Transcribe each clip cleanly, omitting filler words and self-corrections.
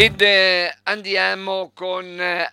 Ed andiamo con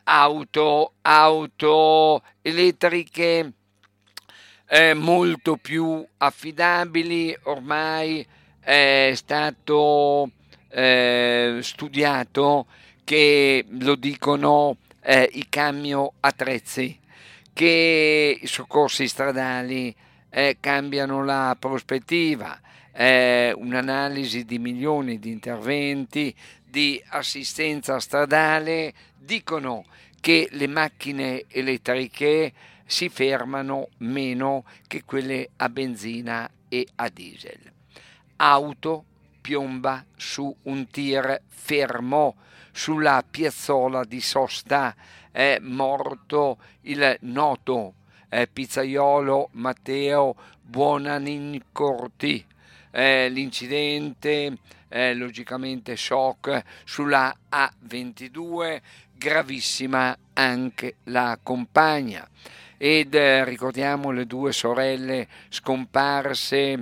auto elettriche molto più affidabili. Ormai è stato studiato che lo dicono i camion attrezzi, che i soccorsi stradali cambiano la prospettiva. Un'analisi di milioni di interventi di assistenza stradale dicono che le macchine elettriche si fermano meno che quelle a benzina e a diesel. Auto piomba su un tir fermo sulla piazzola di sosta. È morto il noto pizzaiolo Matteo Buonanincorti. L'incidente, logicamente shock sulla A22, gravissima anche la compagna. Ed ricordiamo le due sorelle scomparse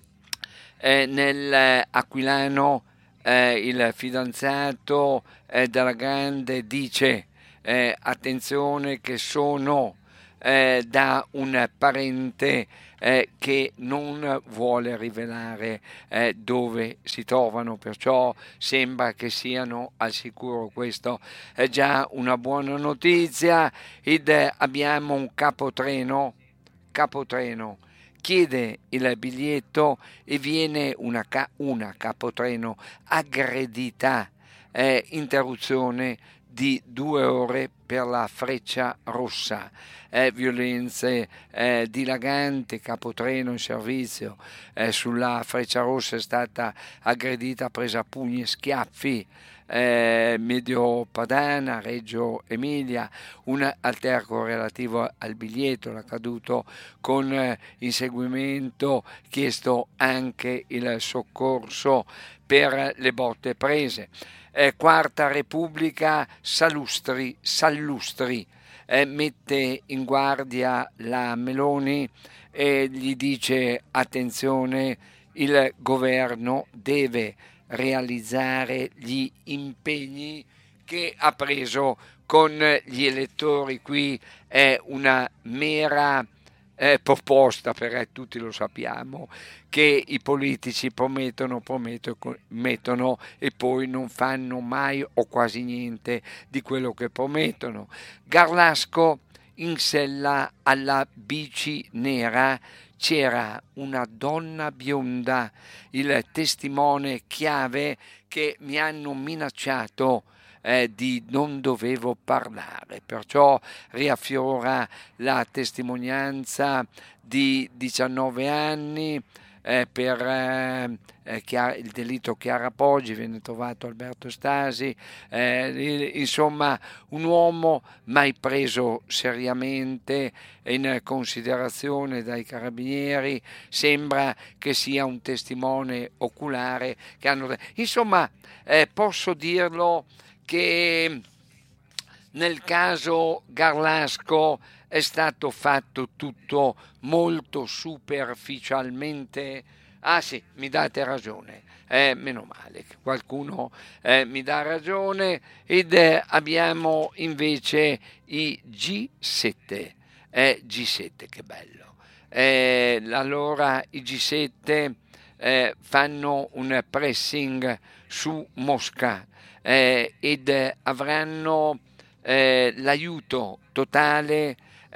nell'Aquilano. Il fidanzato della Grande dice attenzione che sono da un parente che non vuole rivelare dove si trovano, perciò sembra che siano al sicuro. Questo è già una buona notizia. Ed abbiamo un capotreno chiede il biglietto e viene una capotreno aggredita. Interruzione di 2 ore per la Freccia Rossa. Violenze dilaganti. Capotreno in servizio sulla Freccia Rossa è stata aggredita, presa a pugni e schiaffi. Medio Padana, Reggio Emilia, un alterco relativo al biglietto, l'accaduto con inseguimento, chiesto anche il soccorso per le botte prese. Quarta Repubblica, Sallustri mette in guardia la Meloni e gli dice attenzione, il governo deve realizzare gli impegni che ha preso con gli elettori. Qui è una mera proposta, perché tutti lo sappiamo che i politici promettono e poi non fanno mai o quasi niente di quello che promettono. Garlasco in sella alla bici nera c'era una donna bionda, il testimone chiave che mi hanno minacciato di non dovevo parlare, perciò riaffiora la testimonianza di 19 anni per il delitto Chiara Poggi. Viene trovato Alberto Stasi, insomma un uomo mai preso seriamente in considerazione dai carabinieri. Sembra che sia un testimone oculare che hanno, insomma, posso dirlo che nel caso Garlasco è stato fatto tutto molto superficialmente. Ah sì, mi date ragione, meno male che qualcuno mi dà ragione. Ed abbiamo invece i G7, G7 che bello. Allora i G7 fanno un pressing su Mosca ed avranno l'aiuto totale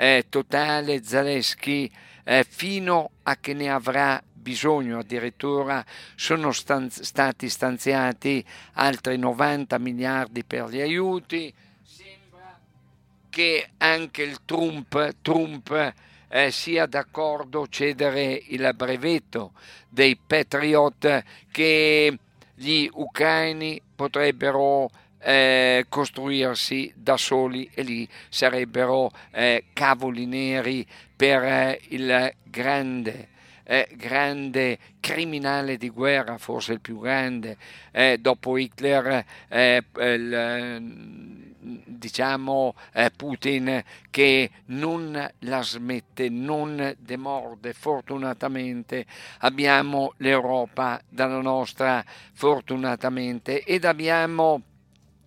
Zelensky fino a che ne avrà bisogno. Addirittura sono stati stanziati altri 90 miliardi per gli aiuti. Sembra che anche il Trump sia d'accordo a cedere il brevetto dei Patriot che gli ucraini potrebbero costruirsi da soli, e lì sarebbero cavoli neri per il grande criminale di guerra, forse il più grande dopo Hitler, diciamo Putin, che non la smette, non demorde. Fortunatamente abbiamo l'Europa dalla nostra, fortunatamente, ed abbiamo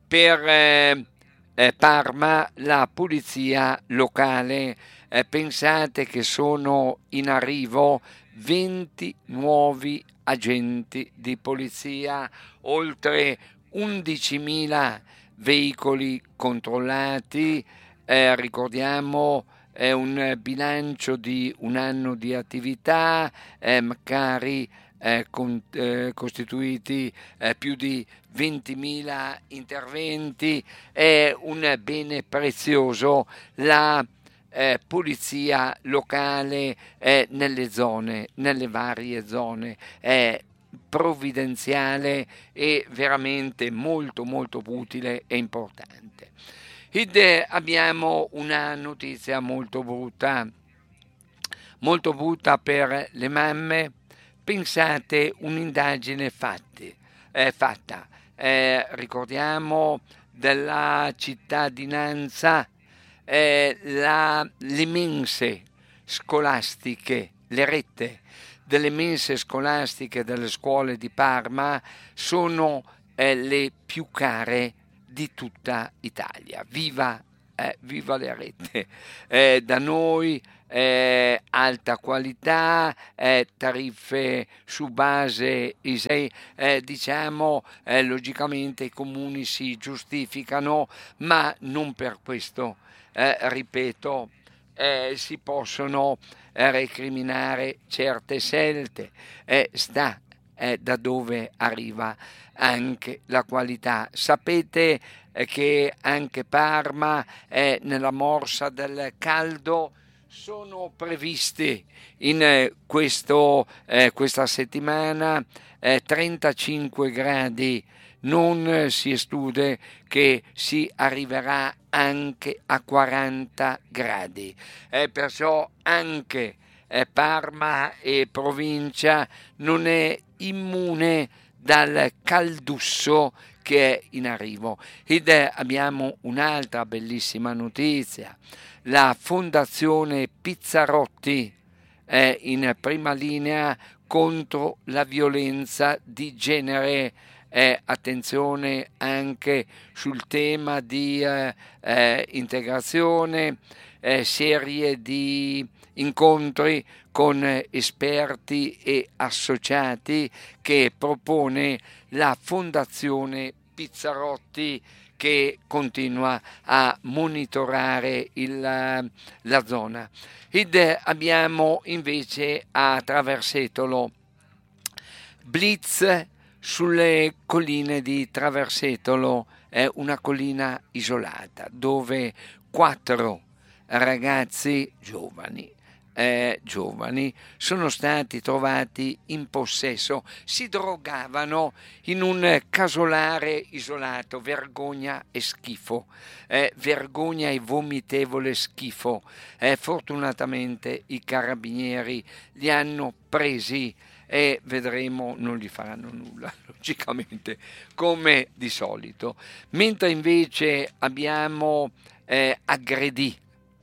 per Parma la polizia locale. Pensate che sono in arrivo 20 nuovi agenti di polizia, oltre 11.000 veicoli controllati. Ricordiamo un bilancio di un anno di attività, magari costituiti più di 20.000 interventi. È un bene prezioso la polizia locale nelle varie zone, è provvidenziale e veramente molto molto utile e importante. Ed abbiamo una notizia molto brutta per le mamme. Pensate, un'indagine fatta, ricordiamo della cittadinanza, le mense scolastiche, le rette delle mense scolastiche delle scuole di Parma sono le più care di tutta Italia. Viva le rette! Da noi alta qualità, tariffe su base ISEE, diciamo logicamente i comuni si giustificano, ma non per questo, ripeto, si possono recriminare certe scelte. Sta da dove arriva anche la qualità. Sapete che anche Parma è nella morsa del caldo. Sono previsti in questa settimana 35 gradi, non si esclude che si arriverà anche a 40 gradi. Perciò anche Parma e provincia non è immune dal caldusso che è in arrivo. Ed abbiamo un'altra bellissima notizia. La Fondazione Pizzarotti è in prima linea contro la violenza di genere. Attenzione anche sul tema di integrazione, serie di incontri con esperti e associati che propone la Fondazione Pizzarotti, che continua a monitorare la zona. Ed abbiamo invece a Traversetolo blitz sulle colline di Traversetolo, è una collina isolata dove 4 ragazzi giovani sono stati trovati in possesso, si drogavano in un casolare isolato. Vergogna e schifo, vergogna e vomitevole schifo. Fortunatamente i carabinieri li hanno presi e vedremo, non gli faranno nulla logicamente, come di solito. Mentre invece abbiamo aggredì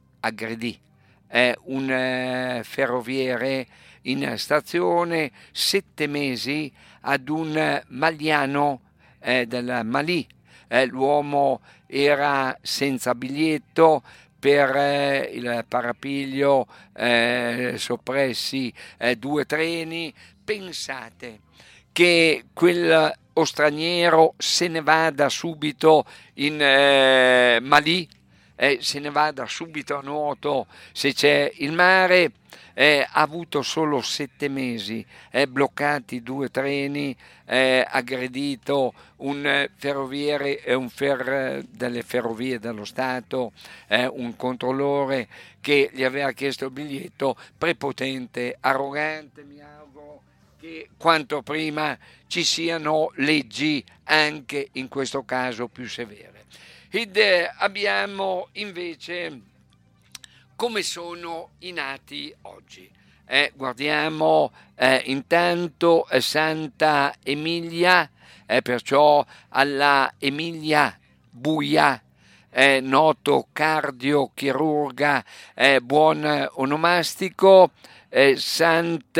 un ferroviere in stazione, 7 mesi ad un maliano del Malì. L'uomo era senza biglietto, per il parapiglio soppressi 2 treni. Pensate che quel straniero se ne vada subito in Malì, se ne vada subito a nuoto se c'è il mare. Ha avuto solo 7 mesi, bloccati 2 treni, aggredito un ferroviere e delle ferrovie dello Stato, un controllore che gli aveva chiesto il biglietto, prepotente, arrogante. Mi auguro che quanto prima ci siano leggi anche in questo caso più severe. Ed abbiamo invece come sono i nati oggi. Guardiamo intanto Santa Emilia, perciò alla Emilia Buia, noto cardiochirurga, buon onomastico,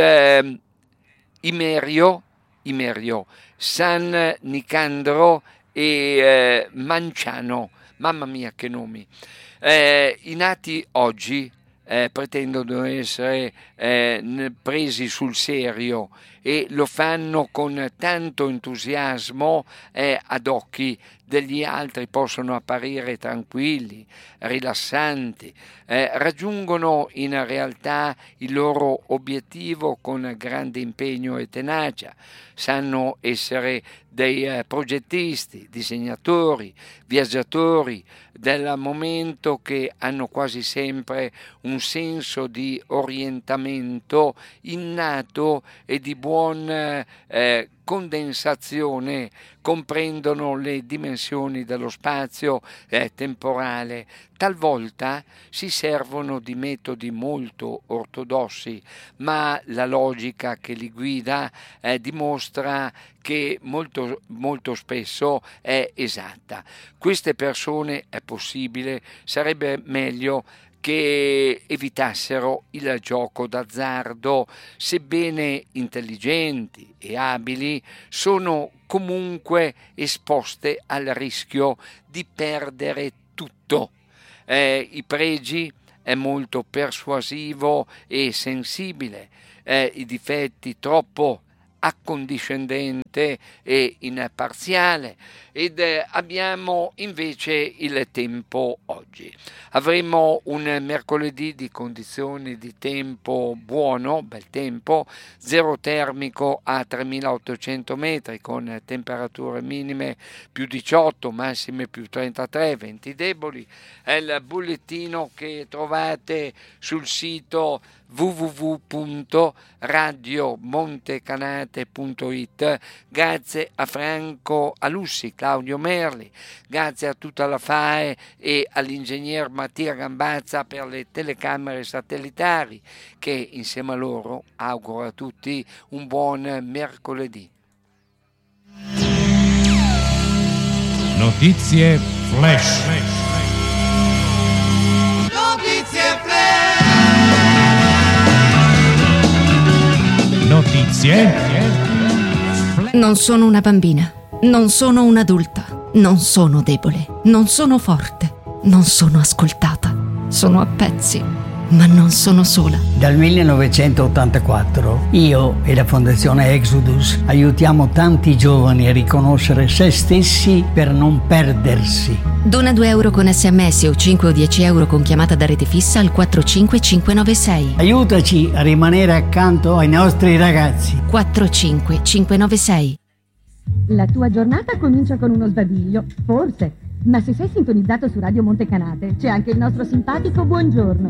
Imerio, San Nicandro e Manciano, mamma mia che nomi. I nati oggi pretendono essere presi sul serio e lo fanno con tanto entusiasmo, ad occhi degli altri possono apparire tranquilli, rilassanti, raggiungono in realtà il loro obiettivo con grande impegno e tenacia, sanno essere dei progettisti, disegnatori, viaggiatori del momento, che hanno quasi sempre un senso di orientamento innato e di buon condensazione, comprendono le dimensioni dello spazio temporale. Talvolta si servono di metodi molto ortodossi, ma la logica che li guida dimostra che molto spesso è esatta. Queste persone, è possibile, sarebbe meglio che evitassero il gioco d'azzardo, sebbene intelligenti e abili, sono comunque esposte al rischio di perdere tutto. I pregi è molto persuasivo e sensibile, i difetti troppo accondiscendente e imparziale, ed abbiamo invece il tempo oggi. Avremo un mercoledì di condizioni di tempo buono, bel tempo, zero termico a 3800 metri con temperature minime più 18, massime più 33, venti deboli. È il bollettino che trovate sul sito www.radiomontecanate.it. Grazie a Franco Alussi, Claudio Merli, grazie a tutta la FAE e all'ingegner Mattia Gambazza per le telecamere satellitari, che insieme a loro auguro a tutti un buon mercoledì. Notizie flash. Notizie flash. Non sono una bambina, non sono un'adulta, non sono debole, non sono forte, non sono ascoltata, sono a pezzi, ma non sono sola. Dal 1984 io e la Fondazione Exodus aiutiamo tanti giovani a riconoscere se stessi per non perdersi. Dona 2 euro con SMS o 5 o 10 euro con chiamata da rete fissa al 45596. Aiutaci a rimanere accanto ai nostri ragazzi. 45596. La tua giornata comincia con uno sbadiglio, forse, ma se sei sintonizzato su Radio Montecanate c'è anche il nostro simpatico buongiorno.